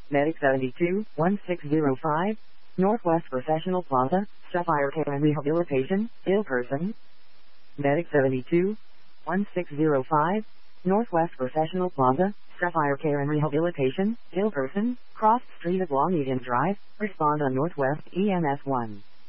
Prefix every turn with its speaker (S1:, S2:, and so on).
S1: Medic 72, 1605, Northwest Professional Plaza, Sapphire Care and Rehabilitation, ill person. Medic 72, 1605, Northwest Professional Plaza, Sapphire Care and Rehabilitation, ill person, cross street at Long Eaton Drive, respond on Northwest EMS 1.